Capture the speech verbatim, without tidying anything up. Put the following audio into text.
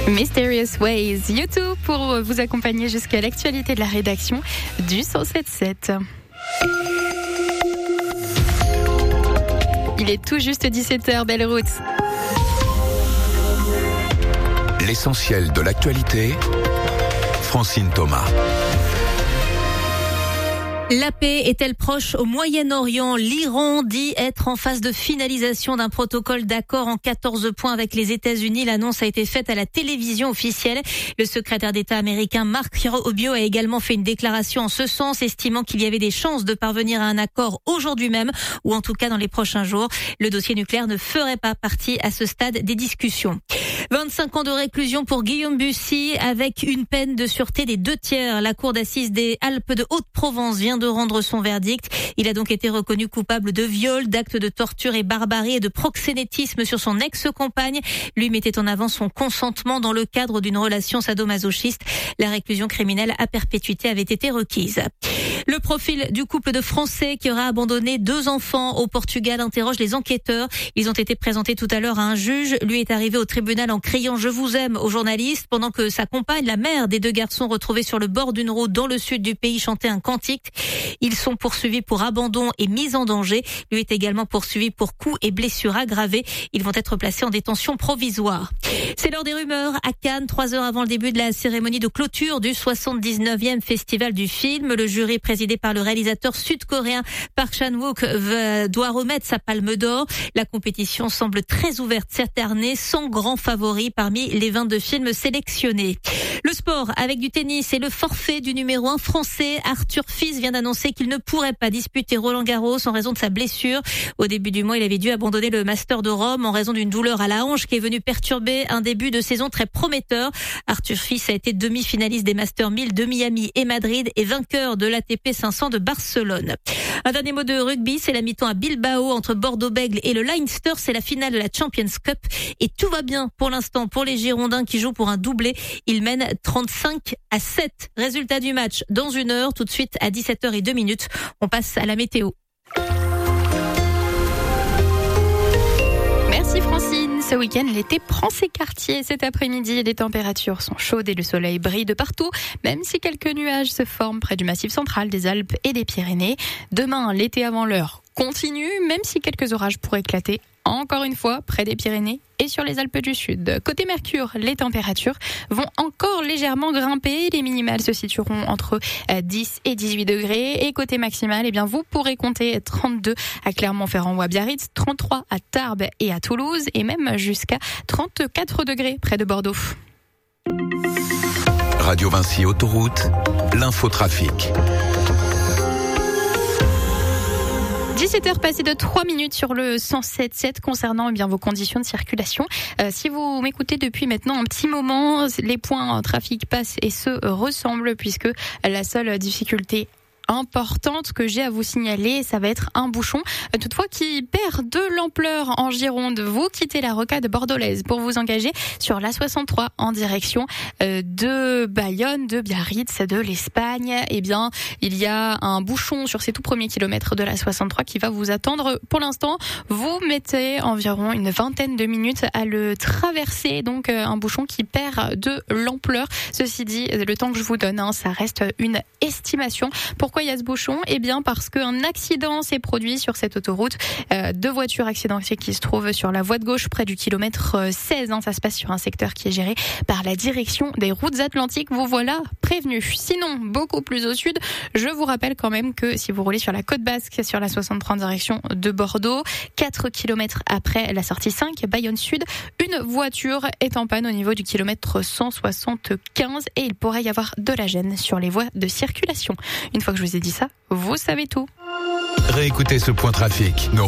Mysterious Ways, YouTube pour vous accompagner jusqu'à l'actualité de la rédaction du cent sept sept. Il est tout juste dix-sept heures, belle route. L'essentiel de l'actualité, Francine Thomas. La paix est-elle proche au Moyen-Orient ? L'Iran dit être en phase de finalisation d'un protocole d'accord en quatorze points avec les États-Unis. L'annonce a été faite à la télévision officielle. Le secrétaire d'État américain Marco Rubio a également fait une déclaration en ce sens, estimant qu'il y avait des chances de parvenir à un accord aujourd'hui même, ou en tout cas dans les prochains jours. Le dossier nucléaire ne ferait pas partie à ce stade des discussions. vingt-cinq ans de réclusion pour Guillaume Bussy avec une peine de sûreté des deux tiers. La cour d'assises des Alpes de Haute-Provence vient de rendre son verdict. Il a donc été reconnu coupable de viol, d'actes de torture et barbarie et de proxénétisme sur son ex-compagne. Lui mettait en avant son consentement dans le cadre d'une relation sadomasochiste. La réclusion criminelle à perpétuité avait été requise. Le profil du couple de Français qui aura abandonné deux enfants au Portugal interroge les enquêteurs. Ils ont été présentés tout à l'heure à un juge. Lui est arrivé au tribunal en criant « Je vous aime » aux journalistes, pendant que sa compagne, la mère des deux garçons retrouvés sur le bord d'une route dans le sud du pays, chantait un cantique. Ils sont poursuivis pour abandon et mise en danger. Lui est également poursuivi pour coups et blessures aggravées. Ils vont être placés en détention provisoire. C'est l'heure des rumeurs à Cannes, trois heures avant le début de la cérémonie de clôture du soixante-dix-neuvième festival du film. Le jury présidé par le réalisateur sud-coréen Park Chan-wook doit remettre sa palme d'or. La compétition semble très ouverte cette année, sans grand favori parmi les vingt-deux films sélectionnés. Le sport avec du tennis et le forfait du numéro un français. Arthur Fils vient d'annoncer qu'il ne pourrait pas disputer Roland-Garros en raison de sa blessure. Au début du mois, il avait dû abandonner le Master de Rome en raison d'une douleur à la hanche qui est venue perturber un début de saison très prometteur. Arthur Fils a été demi-finaliste des Masters mille de Miami et Madrid et vainqueur de l'A T P cinq cents de Barcelone. Un dernier mot de rugby, c'est la mi-temps à Bilbao entre Bordeaux-Bègles et le Leinster. C'est la finale de la Champions Cup et tout va bien pour l'instant pour les Girondins qui jouent pour un doublé. Ils mènent trente-cinq à sept. Résultat du match dans une heure, tout de suite à dix-sept heures zéro deux minutes. On passe à la météo. Merci Francine. Ce week-end, l'été prend ses quartiers. Cet après-midi, les températures sont chaudes et le soleil brille de partout, même si quelques nuages se forment près du Massif central, des Alpes et des Pyrénées. Demain, l'été avant l'heure continue, même si quelques orages pourraient éclater. Encore une fois, près des Pyrénées et sur les Alpes du Sud. Côté Mercure, les températures vont encore légèrement grimper. Les minimales se situeront entre dix et dix-huit degrés. Et côté maximal, eh bien, vous pourrez compter trente-deux à Clermont-Ferrand ou à Biarritz, trente-trois à Tarbes et à Toulouse, et même jusqu'à trente-quatre degrés près de Bordeaux. Radio Vinci Autoroute, l'infotrafic. dix-sept heures passées de trois minutes sur le cent sept sept concernant eh bien vos conditions de circulation. Euh, si vous m'écoutez depuis maintenant un petit moment, les points en trafic passent et se ressemblent puisque la seule difficulté importante que j'ai à vous signaler, ça va être un bouchon, toutefois qui perd de l'ampleur en Gironde. Vous quittez la rocade bordelaise pour vous engager sur la soixante-trois en direction de Bayonne, de Biarritz, de l'Espagne. Eh bien, il y a un bouchon sur ces tout premiers kilomètres de la soixante-trois qui va vous attendre. Pour l'instant, vous mettez environ une vingtaine de minutes à le traverser, donc un bouchon qui perd de l'ampleur. Ceci dit, le temps que je vous donne, hein, ça reste une estimation. Pourquoi il y a ce bouchon ? Eh bien parce qu'un accident s'est produit sur cette autoroute. Euh, deux voitures accidentées qui se trouvent sur la voie de gauche près du kilomètre seize. Hein. Ça se passe sur un secteur qui est géré par la direction des routes atlantiques. Vous voilà prévenus. Sinon, beaucoup plus au sud, je vous rappelle quand même que si vous roulez sur la côte basque, sur la soixante-trois en direction de Bordeaux, quatre kilomètres après la sortie cinq, Bayonne Sud, une voiture est en panne au niveau du kilomètre cent soixante-quinze et il pourrait y avoir de la gêne sur les voies de circulation. Une fois que je vous ai dit ça, vous savez tout. Réécoutez ce point trafic. Nos